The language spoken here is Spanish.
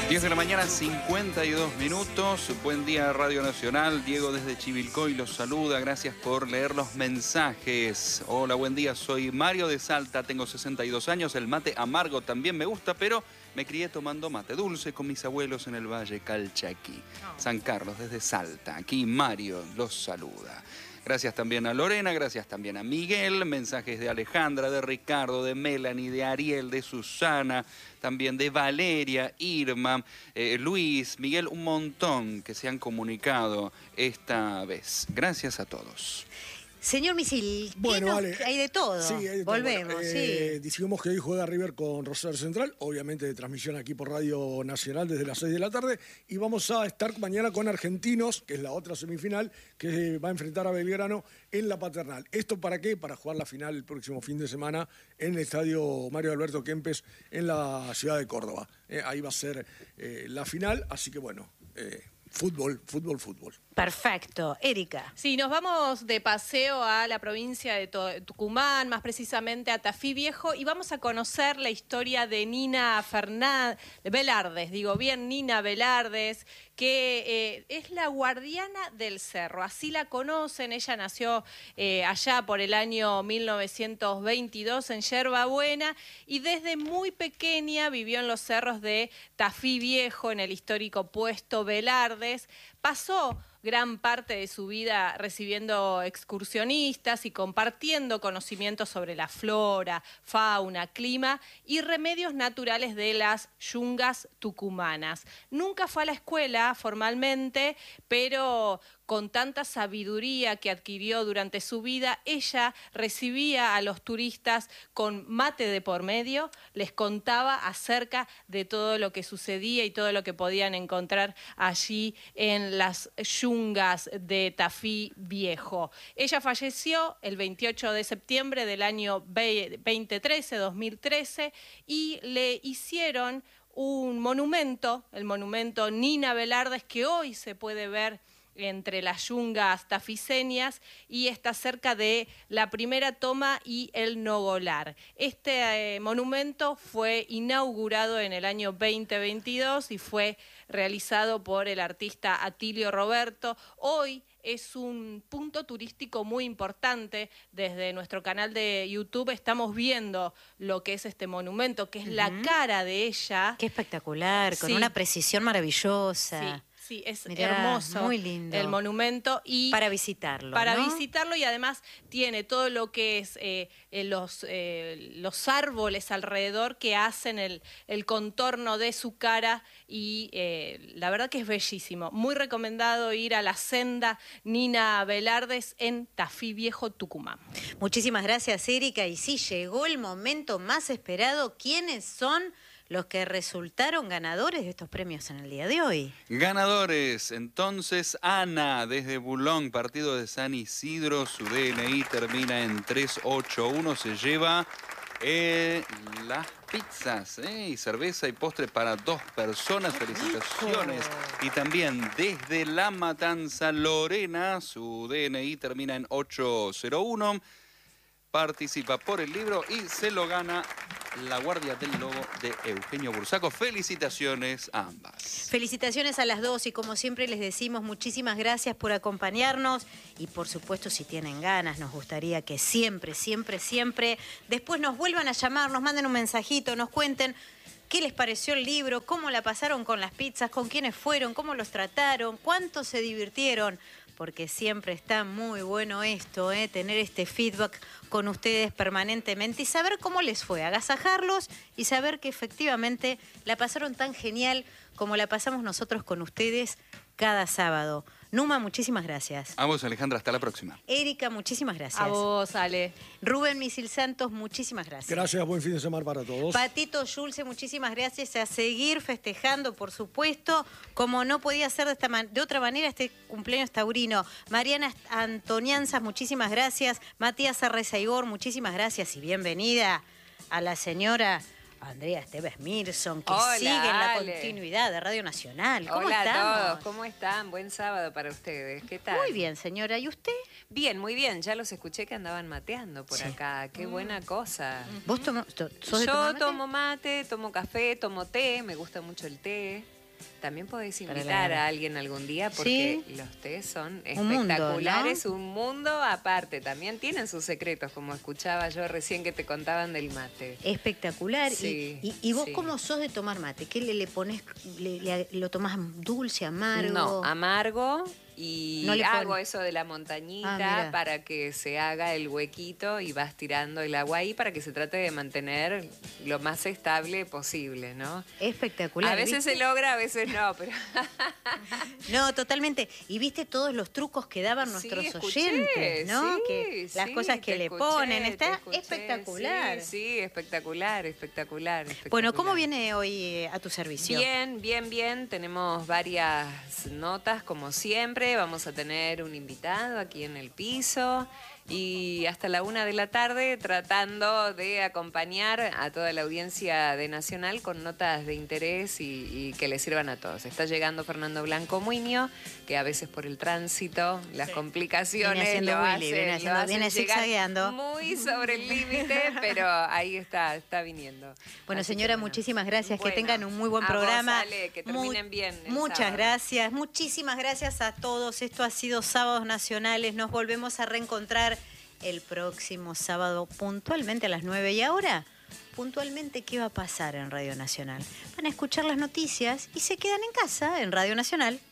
10 de la mañana, 52 minutos. Buen día, Radio Nacional. Diego desde Chivilcoy los saluda. Gracias por leer los mensajes. Hola, buen día. Soy Mario de Salta. Tengo 62 años. El mate amargo también me gusta, pero me crié tomando mate dulce con mis abuelos en el Valle Calchaquí. San Carlos, desde Salta. Aquí Mario los saluda. Gracias también a Lorena, gracias también a Miguel, mensajes de Alejandra, de Ricardo, de Melanie, de Ariel, de Susana, también de Valeria, Irma, Luis, Miguel, un montón que se han comunicado esta vez. Gracias a todos. Señor Misil, bueno, vale. Hay de todo. Sí, hay de todo. Volvemos, bueno, sí. Dijimos que hoy juega River con Rosario Central, obviamente de transmisión aquí por Radio Nacional desde las 6 de la tarde, y vamos a estar mañana con Argentinos, que es la otra semifinal, que va a enfrentar a Belgrano en la Paternal. ¿Esto para qué? Para jugar la final el próximo fin de semana en el estadio Mario Alberto Kempes en la ciudad de Córdoba. Ahí va a ser la final, así que bueno, fútbol. Perfecto. Erika. Sí, nos vamos de paseo a la provincia de Tucumán, más precisamente a Tafí Viejo, y vamos a conocer la historia de Nina Velardes, Nina Velardes, que es la guardiana del cerro. Así la conocen. Ella nació allá por el año 1922 en Yerba Buena y desde muy pequeña vivió en los cerros de Tafí Viejo, en el histórico puesto Velardes. Pasó gran parte de su vida recibiendo excursionistas y compartiendo conocimientos sobre la flora, fauna, clima y remedios naturales de las yungas tucumanas. Nunca fue a la escuela formalmente, pero con tanta sabiduría que adquirió durante su vida, ella recibía a los turistas con mate de por medio, les contaba acerca de todo lo que sucedía y todo lo que podían encontrar allí en las yungas de Tafí Viejo. Ella falleció el 28 de septiembre del año 2013, y le hicieron un monumento, el monumento Nina Velardes, que hoy se puede ver entre las yungas tafiseñas y está cerca de la Primera Toma y el Nogolar. Este monumento fue inaugurado en el año 2022 y fue realizado por el artista Atilio Roberto. Hoy es un punto turístico muy importante. Desde nuestro canal de YouTube estamos viendo lo que es este monumento, que es la cara de ella. Qué espectacular, con una precisión maravillosa. Sí, es Mirá, hermoso, muy lindo el monumento. Y para visitarlo, Para ¿no? visitarlo, y además tiene todo lo que es los árboles alrededor que hacen el contorno de su cara, y la verdad que es bellísimo. Muy recomendado ir a la senda Nina Velardes en Tafí Viejo, Tucumán. Muchísimas gracias, Erika. Y sí, llegó el momento más esperado. ¿Quiénes son los que resultaron ganadores de estos premios en el día de hoy? Ganadores, entonces, Ana, desde Bulón, partido de San Isidro, su DNI termina en 381, se lleva las pizzas y cerveza y postre para 2 personas. Felicitaciones. Y también desde La Matanza, Lorena, su DNI termina en 801, participa por el libro y se lo gana La Guardia del Lobo de Eugenio Bursaco. Felicitaciones a ambas. Felicitaciones a las dos, y como siempre les decimos, muchísimas gracias por acompañarnos, y por supuesto, si tienen ganas, nos gustaría que siempre después nos vuelvan a llamar, nos manden un mensajito, nos cuenten qué les pareció el libro, cómo la pasaron con las pizzas, con quiénes fueron, cómo los trataron, cuánto se divirtieron, porque siempre está muy bueno esto, tener este feedback con ustedes permanentemente y saber cómo les fue, agasajarlos y saber que efectivamente la pasaron tan genial como la pasamos nosotros con ustedes cada sábado. Numa, muchísimas gracias. A vos, Alejandra, hasta la próxima. Erika, muchísimas gracias. A vos, Ale. Rubén Misil Santos, muchísimas gracias. Gracias, buen fin de semana para todos. Patito Yulce, muchísimas gracias. A seguir festejando, por supuesto, como no podía ser de otra manera, este cumpleaños taurino. Mariana Antonianzas, muchísimas gracias. Matías Arrezaigor, muchísimas gracias y bienvenida a la señora Andrea Esteves Mirson, que Hola, sigue en la Ale. continuidad de Radio Nacional. ¿Cómo Hola estamos? a todos, ¿cómo están? Buen sábado para ustedes. ¿Qué tal? Muy bien, señora. ¿Y usted? Bien, muy bien. Ya los escuché que andaban mateando por acá. Qué buena cosa. ¿Vos sos de Yo tomar mate? tomo mate, tomo café, tomo té. Me gusta mucho el té. También podéis Para invitar la- a alguien algún día porque Sí. los tés son Un mundo, espectaculares, ¿no? un mundo aparte. También tienen sus secretos, como escuchaba yo recién que te contaban del mate. Espectacular. Sí, ¿Y vos sí. cómo sos de tomar mate? ¿Qué le pones? ¿Lo tomás dulce, amargo? No, amargo y No le hago pone- eso de la montañita mira. para que se haga el huequito y vas tirando el agua ahí para que se trate de mantener lo más estable posible, ¿no? Espectacular. A veces ¿viste? se logra, a veces no, pero No, totalmente. Y viste todos los trucos que daban nuestros Sí, escuché, oyentes, ¿no? sí, Que las sí, cosas que te le escuché, ponen. te Está escuché, espectacular. Sí, sí, espectacular, espectacular. Bueno, ¿cómo espectacular. viene hoy a tu servicio? Bien, bien, bien. Tenemos varias notas, como siempre. Vamos a tener un invitado aquí en el piso y hasta la 1 de la tarde tratando de acompañar a toda la audiencia de Nacional con notas de interés y que le sirvan a todos. Está llegando Fernando Blanco Muñoz, que a veces por el tránsito, las complicaciones Viene haciendo lo Willy, hacen, viene llegar zigzagueando. muy sobre el límite, pero ahí está viniendo. Bueno, Así que señora, bueno. muchísimas gracias. Bueno, que tengan un muy buen a vos, programa. Ale, que terminen bien el Muchas sábado. gracias. Muchísimas gracias a todos. Esto ha sido Sábados Nacionales. Nos volvemos a reencontrar el próximo sábado puntualmente a las 9. Y ahora, puntualmente, ¿qué va a pasar en Radio Nacional? Van a escuchar las noticias y se quedan en casa en Radio Nacional.